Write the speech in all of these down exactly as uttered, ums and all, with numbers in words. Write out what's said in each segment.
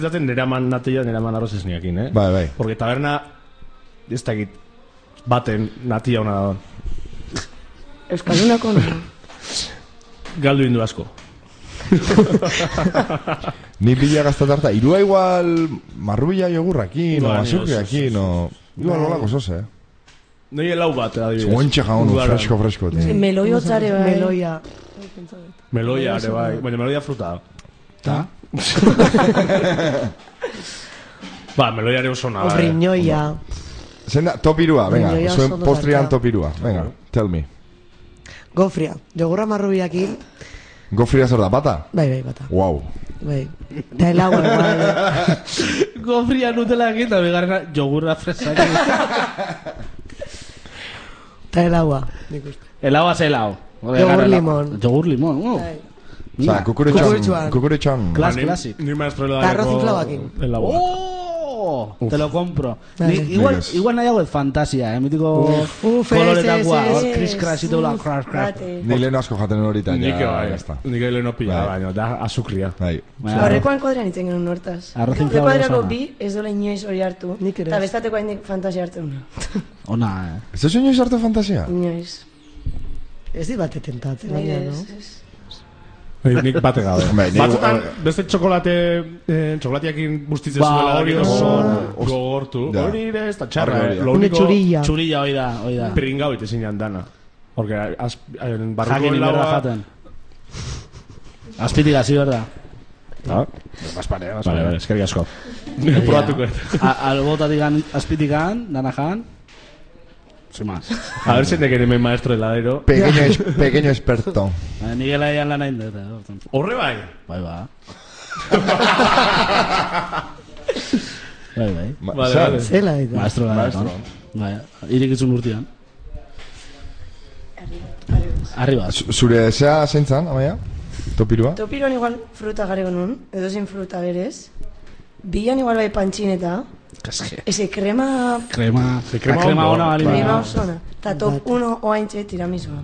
Zaten nera man natia, nera man arroz esniakin, eh? Bai, bai. Porque taberna, ez dakit, baten natia hona da. Euskaldunako no. Galdu indu asko. Ni bila gaztatarta, irua igual marrubila jogurrakin, o Ba, ni azurriakin, o... Igual olako zoze, eh? Noi helau bat, adibidez. Zuentxe jaunu, fresko, fresko. Meloi hotzare bai. Meloia. Meloia, ere bai. Baina meloia fruta. Ta? Ba, meloia ere oso nada. Riñoia. Zenda, top irua, venga. Riñoia Zuen oso postrian dozarka. top irua. Venga, tell me. Gofria. Jogurra marrubiakin. Gofria zer da, bata? Bai, bai, bata. Wow. Bai. Eta helagua igual. Gofria nutela egin, eta bigarrena jogurra fresak. Eta helagua. Nik uste. Helagua ze helau. Yogur limon. Yogur limon, uh. Osa, kukuretxan. Kukuretxuan. Kukuretxan. Klas, klasik. Ni maestro Eta arroz inflabakin. Oh, te lo compro. Vale. Ni, igual, Nik ez. igual nahi hauet fantasia, eh? Mitiko Uf, koloretakoa, ez, ez, hor ez. kris krasito la kras kras. Ni lehen asko jaten horita, Nik ja, bai, ya está. nik leheno pila, Bai. baina, da azukria. Bai. Horrekoan kodrean itzen genuen hortaz. Arroz inflado Kodrako osana. bi ez dola inoiz hori hartu. Nik ere Eta ez. bestateko hain fantasia hartzen du. Ona, eh? Ez da inoiz hartu fantasia? Inoiz. Ez di bate tentatzen, Nire baina, ez, no? ez. Bai, nik bate gabe. Bai, nik- Batzutan, beste txokolate, eh, txokolatiakin bustitzen Ba, zuela, hori hori oso- oso gogortu. Ja. Hori ere ez da txarra, Hori, eh. hori. Lo Une único, txurilla. Txurilla, hoi da, hoi da. pringau ite zinean dana. Porque az, en barruko Jakin inberda laua... jaten. Azpitik hasi berda. Ah, Baspare, vale, vale, eskerrik asko. Probatuko. Albotatik azpitikan, dana jan. Sin más. A ver si te quiere mi maestro heladero. Pequeño, es, pequeño experto. Eh, Nigela eian lan hain dut. Horre bai. Bai, ba. Bai, bai. Ma- Vale, zer? vale. Zela ditu. Maestro gara. Maestro. Bai, irikizun urtean. Arriba. Zu- Zure zea zeintzan, amaia? Topirua? Topiroan igual fruta garego nun, edo zein fruta berez. Bilan igual bai pantxineta. Kaske. Eze krema... Krema. Se crema la crema ondo. ona bali. Krema bada. oso ona. Ta top uno oaintxe tiramisua.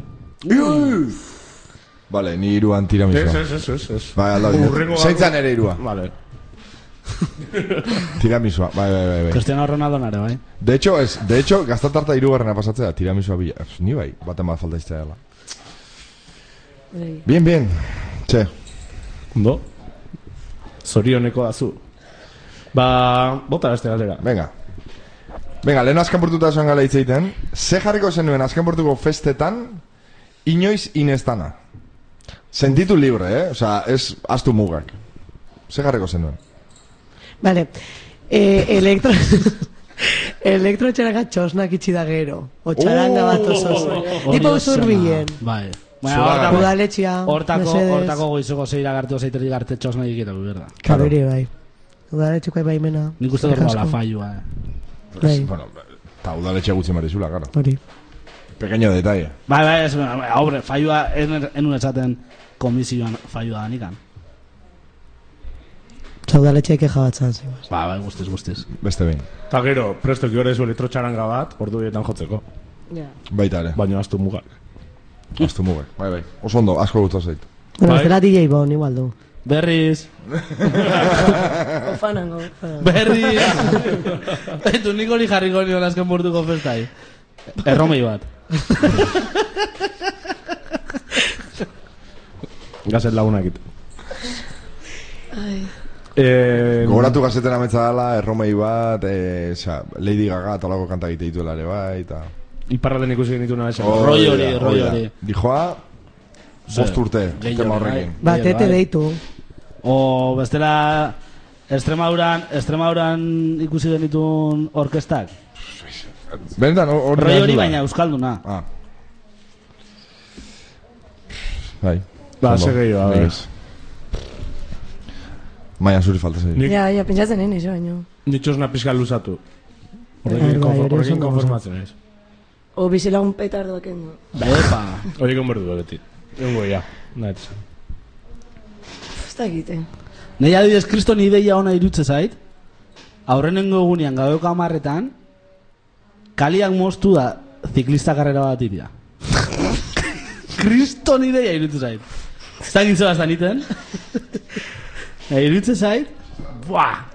Vale, ni iruan tiramisua. Ez, ez, ez, ez. Bai, alda Hurrengo bine. Zeintzan ere irua. Vale. Tiramisua, bai, bai, bai, bai. Cristiano Ronaldo nare, bai. De hecho, es, de hecho, gaztatarta irugarrena pasatzea, tiramisua bila. Es, ni bai, baten bat falta iztea dela. Bai. Bien, bien. Txe, Ondo? Zorioneko dazu. Ba, bota beste galdera. venga. Venga, lehen azken portuta zoan gala hitzeiten. Ze jarriko zenuen azken portuko festetan, inoiz inestana. Sentitu libre, eh? Osa, ez astu mugak. Ze jarriko zenuen. Vale. Eh, elektro... elektro txaraka txosnak itxi da gero. O txaranga bat oso oso. Tipo usurbilen. Bai. Zura- Hortako, Udaletxea, hortako, mesedez. hortako goizoko zeira gartu zeiteri garte txosna egiteko, berda. Kabere, bai. Udaletxeko baimena. Nik uste dut la fallua, eh. Bai, Bueno, eta udaletxe gutxi marizula, claro. hori. Pequeño detalle. Bai, bai, ez, hombre, fallua, enun esaten komisioan fallua da nikan. Osa, udaletxea keja bat zan zen. Ba, bai, guztiz, guztiz. Beste behin. Ta gero, presto ki horrezu elektrotxaranga bat, ordu bietan jotzeko. Ja. Baita ere. Baina astu mugak. Astu mugak. Bai, bai. Oso ondo, asko gutza zait. Bueno, Bai. ez dela D J Bon, igual du. Berriz, Ofanango. ofanango. berriz. Etu nik hori jarriko nion azken bortuko festai. Erromei bat. Gazet laguna egite. Eh, Gogoratu gazeten ametsa dela, erromei bat, eh, oza, Lady Gaga eta olako kanta egite dituela ere bai, eta... Iparralden ikusi genituna esan. Oh, Rollo hori hori, da, rollo da. hori. Dijoa, bost urte, Gehiago, tema bai. horrekin. Batete bai. deitu. O bestela Extremaduran, Extremaduran ikusi genitun orkestak. Benetan, hor... Rollo hori baina euskalduna. Ah. Bai. Ba, Ondo. ze gehiago, a Nik ver. ez. Maia zuri falta zei. Nik Ja, ja, pentsatzen nien izo baino. nitxosna pizka luzatu. Bai, Horrekin bai, konfor- hori horrekin oso konformatzen ez. O bizilagun petardoak endo. Epa. Horrekin berdu beti. Egongo ya. Nahet. Ez da egite. Nei adibidez kriston ideia ona irutze zait. Aurrenengo egunean gaueko hamarretan kaliak moztu da ziklista karrera bat iria. Kriston ideia irutze zait. Zagin zebaz daniten. E, irutze zait. Buah,